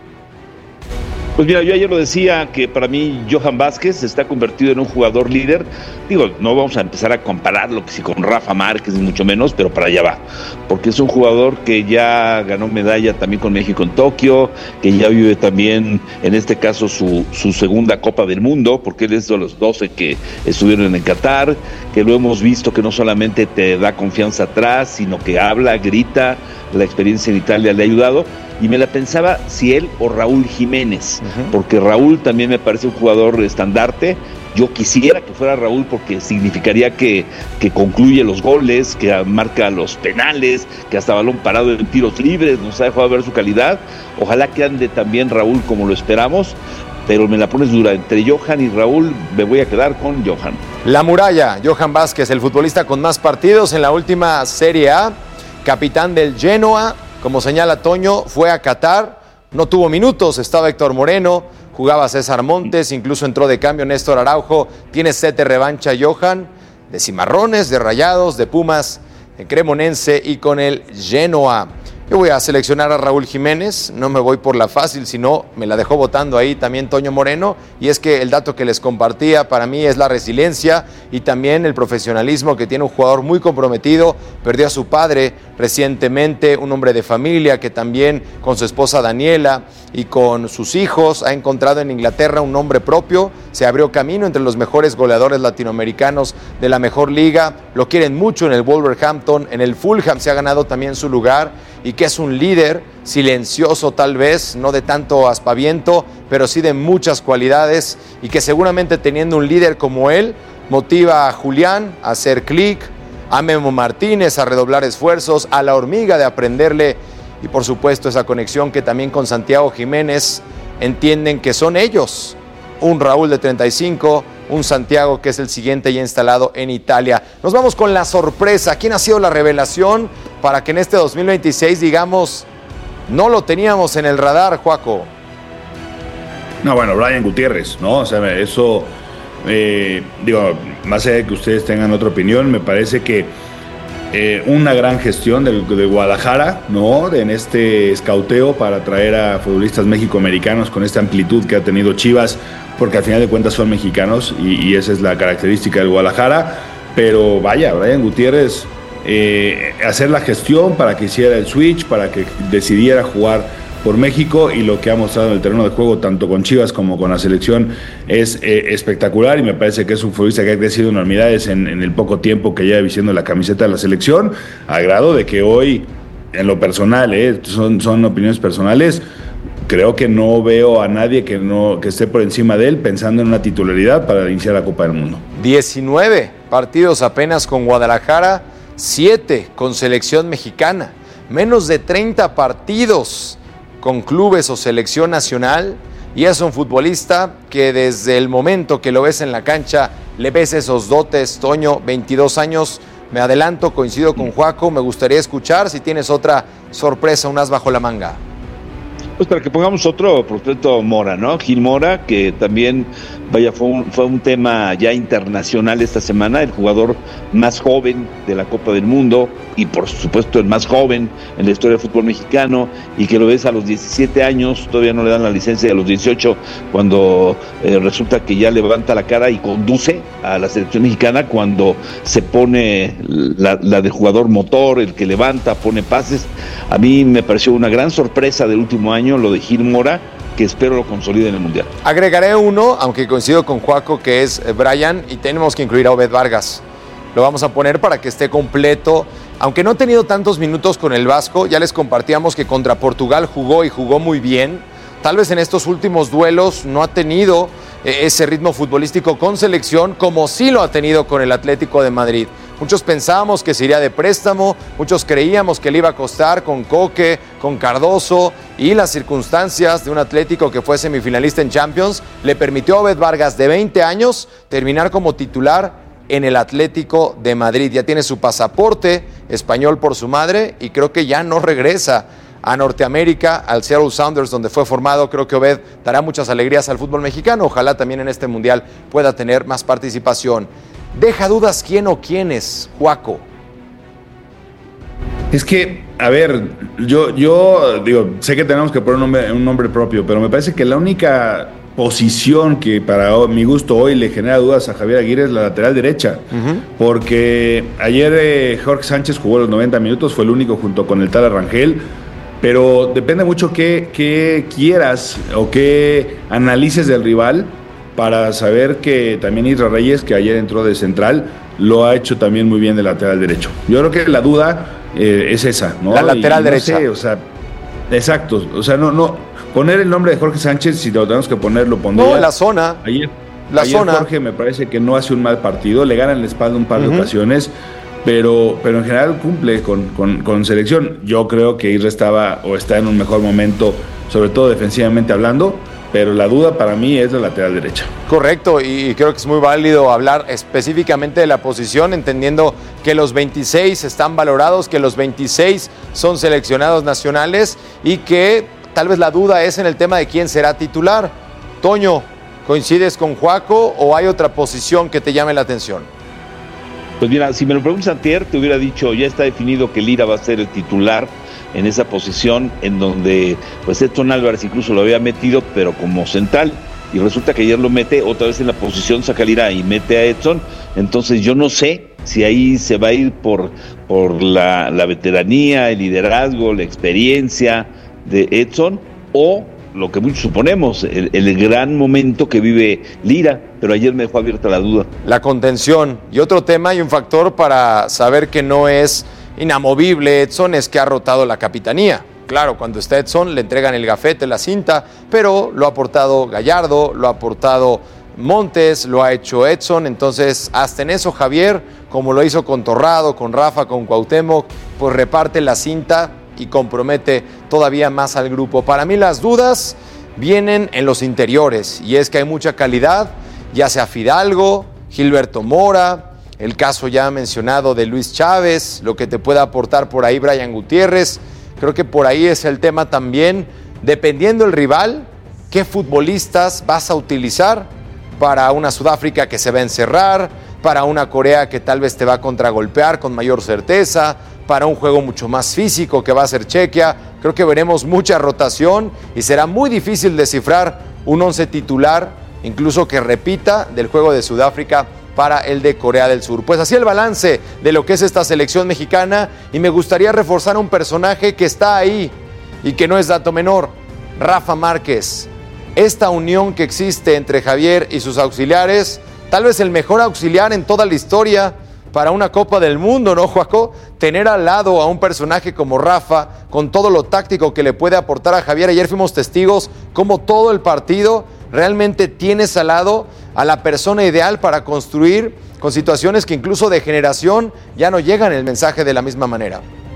Pues mira, yo ayer lo decía, que para mí Johan Vázquez se está convertido en un jugador líder. Digo, no vamos a empezar a compararlo que si con Rafa Márquez, ni mucho menos, pero para allá va. Porque es un jugador que ya ganó medalla también con México en Tokio, que ya vive también, en este caso, su, su segunda Copa del Mundo, porque él es de los doce que estuvieron en Qatar, que lo hemos visto que no solamente te da confianza atrás, sino que habla, grita. La experiencia en Italia le ha ayudado. Y me la pensaba si él o Raúl Jiménez, uh-huh. porque Raúl también me parece un jugador estandarte. Yo quisiera que fuera Raúl porque significaría que, que concluye los goles, que marca los penales, que hasta balón parado en tiros libres, nos ha dejado ver su calidad. Ojalá que ande también Raúl como lo esperamos, pero me la pones dura. Entre Johan y Raúl me voy a quedar con Johan. La muralla, Johan Vázquez, el futbolista con más partidos en la última Serie A, capitán del Genoa. Como señala Toño, fue a Qatar, no tuvo minutos, estaba Héctor Moreno, jugaba César Montes, incluso entró de cambio Néstor Araujo. Tiene set de revancha Johan, de Cimarrones, de Rayados, de Pumas, de Cremonense y con el Genoa. Yo voy a seleccionar a Raúl Jiménez, no me voy por la fácil, sino me la dejó votando ahí también Toño Moreno, y es que el dato que les compartía para mí es la resiliencia y también el profesionalismo que tiene un jugador muy comprometido. Perdió a su padre recientemente, un hombre de familia que también con su esposa Daniela y con sus hijos ha encontrado en Inglaterra un nombre propio, se abrió camino entre los mejores goleadores latinoamericanos de la mejor liga, lo quieren mucho en el Wolverhampton, en el Fulham se ha ganado también su lugar, y que es un líder silencioso tal vez, no de tanto aspaviento, pero sí de muchas cualidades, y que seguramente teniendo un líder como él, motiva a Julián a hacer clic, a Memo Martínez a redoblar esfuerzos, a la hormiga de aprenderle, y por supuesto esa conexión que también con Santiago Jiménez entienden que son ellos, un Raúl de treinta y cinco, un Santiago que es el siguiente ya instalado en Italia. Nos vamos con la sorpresa. ¿Quién ha sido la revelación para que en este dos mil veintiséis, digamos, no lo teníamos en el radar, Juaco? No, bueno, Brian Gutiérrez, ¿no? O sea, eso, eh, digo, más allá de que ustedes tengan otra opinión, me parece que eh, una gran gestión de, de Guadalajara, ¿no? De, en este escauteo para traer a futbolistas mexicoamericanos con esta amplitud que ha tenido Chivas, porque al final de cuentas son mexicanos y, y esa es la característica del Guadalajara. Pero vaya, Brian Gutiérrez, eh, hacer la gestión para que hiciera el switch, para que decidiera jugar por México, y lo que ha mostrado en el terreno de juego tanto con Chivas como con la selección es eh, espectacular, y me parece que es un futbolista que ha crecido enormidades en, en el poco tiempo que lleva vistiendo la camiseta de la selección, a grado de que hoy, en lo personal, eh, son, son opiniones personales, creo que no veo a nadie que, no, que esté por encima de él pensando en una titularidad para iniciar la Copa del Mundo. diecinueve partidos apenas con Guadalajara, siete con selección mexicana, menos de treinta partidos con clubes o selección nacional, y es un futbolista que desde el momento que lo ves en la cancha le ves esos dotes. Toño, veintidós años, me adelanto, coincido con Juaco, me gustaría escuchar si tienes otra sorpresa, un as bajo la manga. Pues para que pongamos otro, por ejemplo, Mora, ¿no? Gil Mora, que también, vaya, fue un, fue un tema ya internacional esta semana, el jugador más joven de la Copa del Mundo y por supuesto el más joven en la historia del fútbol mexicano, y que lo ves a los diecisiete años, todavía no le dan la licencia, y a los dieciocho, cuando eh, resulta que ya levanta la cara y conduce a la selección mexicana, cuando se pone la, la de jugador motor, el que levanta, pone pases. A mí me pareció una gran sorpresa del último año lo de Gil Mora, que espero lo consolide en el Mundial. Agregaré uno, aunque coincido con Juaco, que es Brian, y tenemos que incluir a Obed Vargas. Lo vamos a poner para que esté completo. Aunque no ha tenido tantos minutos con el Vasco, ya les compartíamos que contra Portugal jugó y jugó muy bien. Tal vez en estos últimos duelos no ha tenido eh, ese ritmo futbolístico con selección como sí lo ha tenido con el Atlético de Madrid. Muchos pensábamos que se iría de préstamo, muchos creíamos que le iba a costar con Coque, con Cardoso, y las circunstancias de un Atlético que fue semifinalista en Champions le permitió a Obed Vargas, de veinte años, terminar como titular en el Atlético de Madrid. Ya tiene su pasaporte español por su madre y creo que ya no regresa a Norteamérica, al Seattle Sounders, donde fue formado. Creo que Obed dará muchas alegrías al fútbol mexicano. Ojalá también en este Mundial pueda tener más participación. Deja dudas quién o quiénes, Juaco. Es que, a ver, yo, yo digo, sé que tenemos que poner un nombre, un nombre propio, pero me parece que la única posición que para mi gusto hoy le genera dudas a Javier Aguirre es la lateral derecha, uh-huh. porque ayer eh, Jorge Sánchez jugó los noventa minutos, fue el único junto con el Tala Rangel, pero depende mucho qué, qué quieras o qué analices del rival para saber que también Isra Reyes, que ayer entró de central, lo ha hecho también muy bien de lateral derecho. Yo creo que la duda eh, es esa, ¿no? La lateral y no derecha. Sé, o sea, exacto, o sea, no, no, poner el nombre de Jorge Sánchez, si lo tenemos que poner, lo pondría. No, la zona. Ayer, la ayer zona. Jorge me parece que no hace un mal partido, le gana en la espalda un par uh-huh. de ocasiones, pero, pero en general cumple con, con, con selección. Yo creo que Isra estaba o está en un mejor momento, sobre todo defensivamente hablando, pero la duda para mí es la lateral derecha. Correcto, y creo que es muy válido hablar específicamente de la posición, entendiendo que los veintiséis están valorados, que los veintiséis son seleccionados nacionales y que tal vez la duda es en el tema de quién será titular. Toño, ¿coincides con Juaco o hay otra posición que te llame la atención? Pues mira, si me lo preguntas antier, te hubiera dicho, ya está definido que Lira va a ser el titular en esa posición, en donde pues Edson Álvarez incluso lo había metido, pero como central, y resulta que ayer lo mete otra vez en la posición, saca Lira y mete a Edson. Entonces yo no sé si ahí se va a ir por, por la, la veteranía, el liderazgo, la experiencia de Edson, o lo que muchos suponemos, el, el gran momento que vive Lira, pero ayer me dejó abierta la duda. La contención. Y otro tema y un factor para saber que no es inamovible Edson es que ha rotado la capitanía. Claro, cuando está Edson le entregan el gafete, la cinta, pero lo ha aportado Gallardo, lo ha aportado Montes, lo ha hecho Edson. Entonces, hasta en eso Javier, como lo hizo con Torrado, con Rafa, con Cuauhtémoc, pues reparte la cinta y compromete todavía más al grupo. Para mí las dudas vienen en los interiores, y es que hay mucha calidad, ya sea Fidalgo, Gilberto Mora, el caso ya mencionado de Luis Chávez, lo que te pueda aportar por ahí Brian Gutiérrez. Creo que por ahí es el tema también, dependiendo del rival, qué futbolistas vas a utilizar para una Sudáfrica que se va a encerrar, para una Corea que tal vez te va a contragolpear con mayor certeza, para un juego mucho más físico que va a ser Chequia. Creo que veremos mucha rotación y será muy difícil descifrar un once titular, incluso que repita del juego de Sudáfrica para el de Corea del Sur. Pues así el balance de lo que es esta selección mexicana, y me gustaría reforzar un personaje que está ahí y que no es dato menor, Rafa Márquez. Esta unión que existe entre Javier y sus auxiliares, tal vez el mejor auxiliar en toda la historia para una Copa del Mundo, ¿no, Joaco? Tener al lado a un personaje como Rafa, con todo lo táctico que le puede aportar a Javier. Ayer fuimos testigos cómo todo el partido realmente tienes al lado a la persona ideal para construir con situaciones que incluso de generación ya no llegan el mensaje de la misma manera.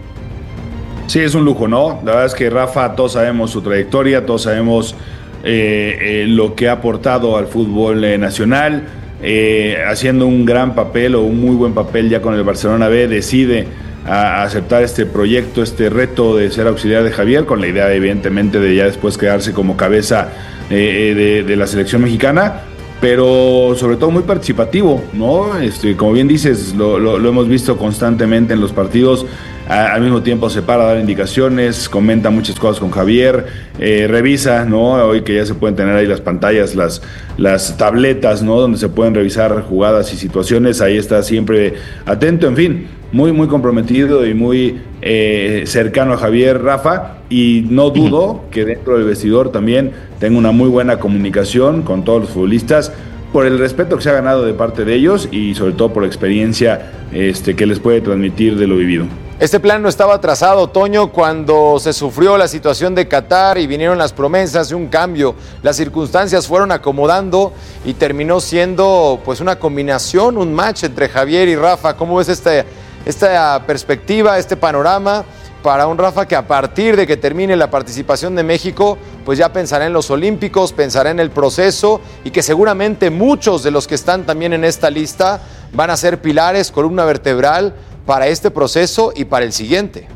Sí, es un lujo, ¿no? La verdad es que Rafa, todos sabemos su trayectoria, todos sabemos eh, eh, lo que ha aportado al fútbol eh, nacional. Eh, haciendo un gran papel o un muy buen papel ya con el Barcelona B, decide a, a aceptar este proyecto, este reto de ser auxiliar de Javier, con la idea evidentemente de ya después quedarse como cabeza eh, de, de la selección mexicana, pero sobre todo muy participativo, ¿no? Este, como bien dices, lo, lo, lo hemos visto constantemente en los partidos. Al mismo tiempo se para a dar indicaciones, comenta muchas cosas con Javier, eh, revisa, ¿no? Hoy que ya se pueden tener ahí las pantallas, las, las tabletas, ¿no? Donde se pueden revisar jugadas y situaciones, ahí está siempre atento, en fin, muy, muy comprometido y muy eh, cercano a Javier, Rafa, y no dudo que dentro del vestidor también tenga una muy buena comunicación con todos los futbolistas, por el respeto que se ha ganado de parte de ellos y sobre todo por la experiencia este, que les puede transmitir de lo vivido. Este plan no estaba trazado, Toño, cuando se sufrió la situación de Qatar y vinieron las promesas de un cambio. Las circunstancias fueron acomodando y terminó siendo pues una combinación, un match entre Javier y Rafa. ¿Cómo ves este, esta perspectiva, este panorama para un Rafa que a partir de que termine la participación de México, pues ya pensará en los Olímpicos, pensará en el proceso y que seguramente muchos de los que están también en esta lista van a ser pilares, columna vertebral para este proceso y para el siguiente?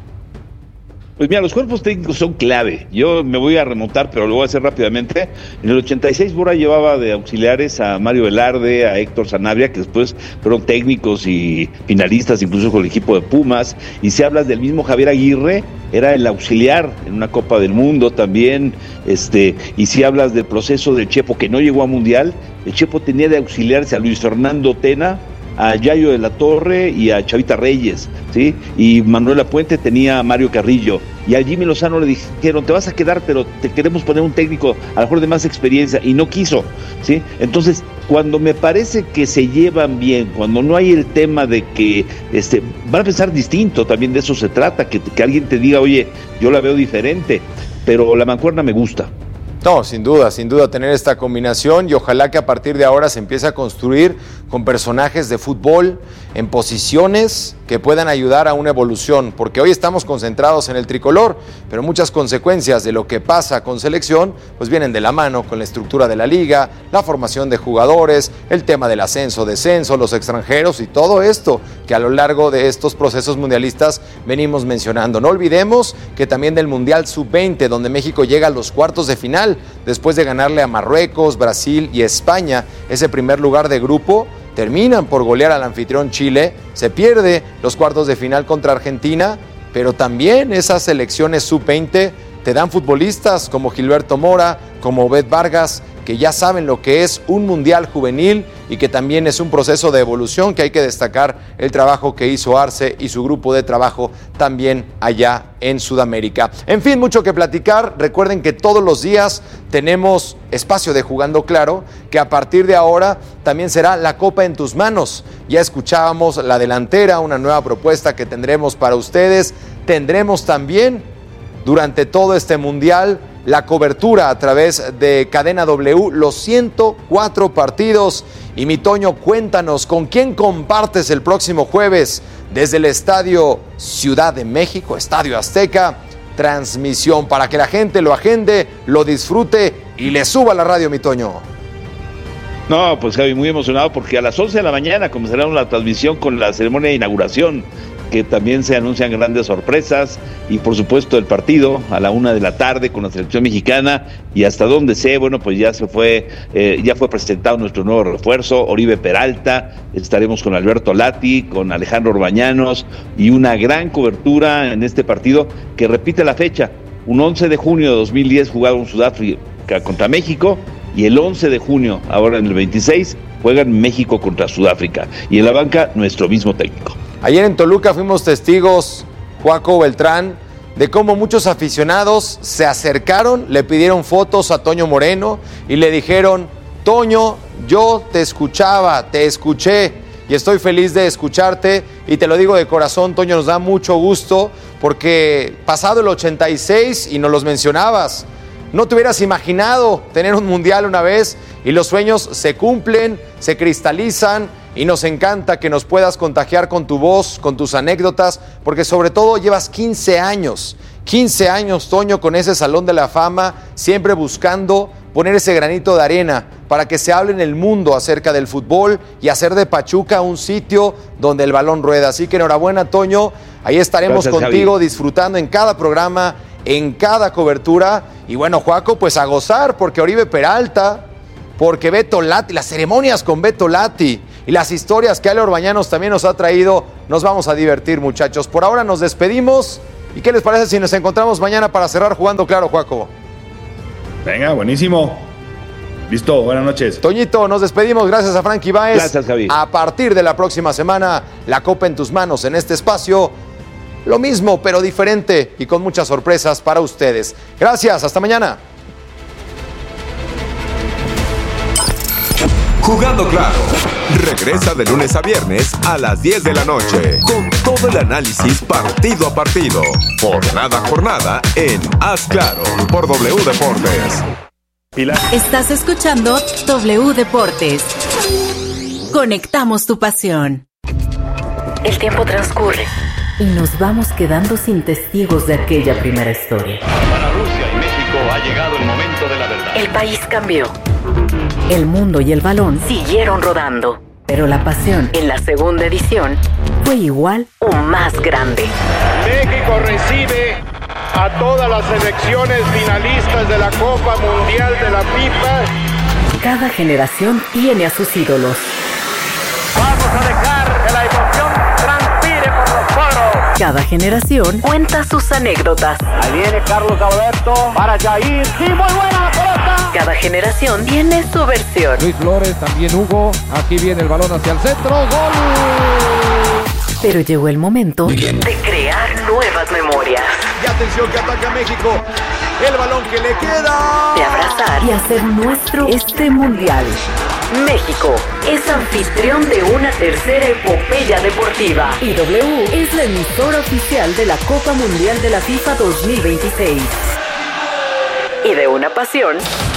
Pues mira, los cuerpos técnicos son clave. Yo me voy a remontar, pero lo voy a hacer rápidamente. En el ochenta y seis Bora llevaba de auxiliares a Mario Velarde, a Héctor Sanabria, que después fueron técnicos y finalistas incluso con el equipo de Pumas. Y si hablas del mismo Javier Aguirre, era el auxiliar en una Copa del Mundo también. Este, y si hablas del proceso del Chepo, que no llegó a Mundial, el Chepo tenía de auxiliarse a Luis Fernando Tena, a Yayo de la Torre y a Chavita Reyes, ¿sí? Y Manuel Puente tenía a Mario Carrillo, y a Jimmy Lozano le dijeron, te vas a quedar, pero te queremos poner un técnico a lo mejor de más experiencia, y no quiso, ¿sí? Entonces, cuando me parece que se llevan bien, cuando no hay el tema de que este, van a pensar distinto, también de eso se trata, que, que alguien te diga, oye, yo la veo diferente, pero la mancuerna me gusta. No, sin duda, sin duda tener esta combinación, y ojalá que a partir de ahora se empiece a construir con personajes de fútbol en posiciones que puedan ayudar a una evolución, porque hoy estamos concentrados en el tricolor, pero muchas consecuencias de lo que pasa con selección pues vienen de la mano con la estructura de la liga, la formación de jugadores, el tema del ascenso, descenso, los extranjeros y todo esto que a lo largo de estos procesos mundialistas venimos mencionando. No olvidemos que también del Mundial sub veinte, donde México llega a los cuartos de final, después de ganarle a Marruecos, Brasil y España, ese primer lugar de grupo, terminan por golear al anfitrión Chile, se pierde los cuartos de final contra Argentina, pero también esas selecciones sub veinte te dan futbolistas como Gilberto Mora, como Obed Vargas, que ya saben lo que es un mundial juvenil y que también es un proceso de evolución, que hay que destacar el trabajo que hizo Arce y su grupo de trabajo también allá en Sudamérica. En fin, mucho que platicar. Recuerden que todos los días tenemos espacio de Jugando Claro, que a partir de ahora también será la Copa en tus manos. Ya escuchábamos la delantera, una nueva propuesta que tendremos para ustedes. Tendremos también durante todo este mundial la cobertura a través de Cadena W, los ciento cuatro partidos. Y mi Toño, cuéntanos, ¿con quién compartes el próximo jueves desde el Estadio Ciudad de México, Estadio Azteca? Transmisión para que la gente lo agende, lo disfrute y le suba a la radio, mi Toño. No, pues Javi, muy emocionado porque a las once de la mañana comenzará la transmisión con la ceremonia de inauguración. que también se anuncian grandes sorpresas y por supuesto el partido a la una de la tarde con la selección mexicana y hasta donde sé, bueno, pues ya se fue, eh, ya fue presentado nuestro nuevo refuerzo, Oribe Peralta, estaremos con Alberto Lati, con Alejandro Orbañanos y una gran cobertura en este partido que repite la fecha, un once de junio de dos mil diez jugado en Sudáfrica contra México y el once de junio, ahora en el veintiséis, juegan México contra Sudáfrica y en la banca nuestro mismo técnico. Ayer en Toluca fuimos testigos, Joaco Beltrán, de cómo muchos aficionados se acercaron, le pidieron fotos a Toño Moreno y le dijeron, Toño, yo te escuchaba, te escuché y estoy feliz de escucharte y te lo digo de corazón, Toño, nos da mucho gusto porque pasado el ochenta y seis y nos los mencionabas, no te hubieras imaginado tener un mundial una vez y los sueños se cumplen, se cristalizan y nos encanta que nos puedas contagiar con tu voz, con tus anécdotas, porque sobre todo llevas quince años, quince años, Toño, con ese Salón de la Fama, siempre buscando poner ese granito de arena para que se hable en el mundo acerca del fútbol y hacer de Pachuca un sitio donde el balón rueda. Así que enhorabuena, Toño, ahí estaremos Gracias, contigo Javi. Disfrutando en cada programa, en cada cobertura. Y bueno, Joaco, pues a gozar, porque Oribe Peralta, porque Beto Lati, las ceremonias con Beto Lati y las historias que Ale Orbañanos también nos ha traído, nos vamos a divertir, muchachos. Por ahora nos despedimos. ¿Y qué les parece si nos encontramos mañana para cerrar Jugando Claro, Joaco? Venga, buenísimo. Listo, buenas noches. Toñito, nos despedimos. Gracias a Frankie Báez. Gracias, Javi. A partir de la próxima semana, la Copa en tus manos en este espacio. Lo mismo, pero diferente y con muchas sorpresas para ustedes. Gracias, hasta mañana. Jugando Claro. Regresa de lunes a viernes a las diez de la noche con todo el análisis partido a partido, jornada a jornada en Haz Claro por W Deportes. Estás escuchando W Deportes. Conectamos tu pasión. El tiempo transcurre y nos vamos quedando sin testigos de aquella primera historia. Para Rusia y México ha llegado el momento de la verdad. El país cambió. El mundo y el balón siguieron rodando, pero la pasión en la segunda edición fue igual o más grande. México recibe a todas las selecciones finalistas de la Copa Mundial de la FIFA. Cada generación tiene a sus ídolos. Vamos a dejar que la emoción transpire por los poros. Cada generación cuenta sus anécdotas. Ahí viene Carlos Alberto para Jair. ¡Sí, muy buena la pelota! Cada generación tiene su versión. Luis Flores, también Hugo. Aquí viene el balón hacia el centro. ¡Gol! Pero llegó el momento de crear nuevas memorias. Y atención que ataca México. El balón que le queda. De abrazar y hacer nuestro este mundial. México es anfitrión de una tercera epopeya deportiva. Y W es la emisora oficial de la Copa Mundial de la FIFA dos mil veintiséis. Y de una pasión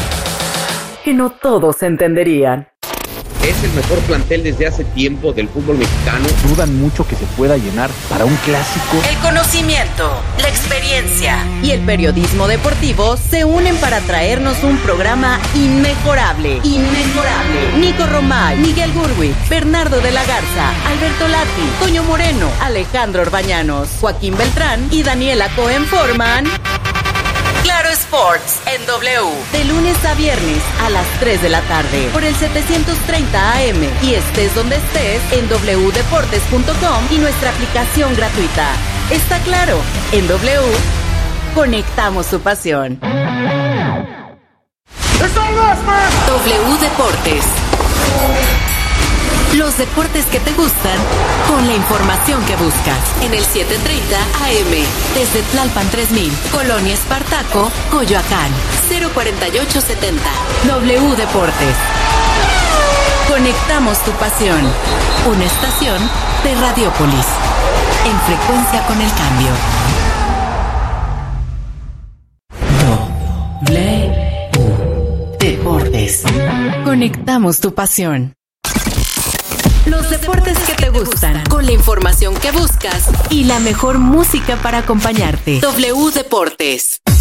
que no todos entenderían. Es el mejor plantel desde hace tiempo del fútbol mexicano. Dudan mucho que se pueda llenar para un clásico. El conocimiento, la experiencia y el periodismo deportivo se unen para traernos un programa inmejorable. Inmejorable. Nico Romay, Miguel Gurwi, Bernardo de la Garza, Alberto Lati, Toño Moreno, Alejandro Orbañanos, Joaquín Beltrán y Daniela Cohen forman Claro Sports en W, de lunes a viernes a las tres de la tarde por el setecientos treinta A M y estés donde estés en doble u deportes punto com y nuestra aplicación gratuita. Está claro, en W conectamos su pasión. W Deportes. Los deportes que te gustan con la información que buscas. En el setecientos treinta A M, desde Tlalpan tres mil, Colonia Espartaco, Coyoacán, cero cuarenta y ocho setenta. W Deportes. Conectamos tu pasión. Una estación de Radiópolis. En frecuencia con el cambio. W Deportes. Conectamos tu pasión. Los deportes que te gustan, con la información que buscas y la mejor música para acompañarte. W Deportes.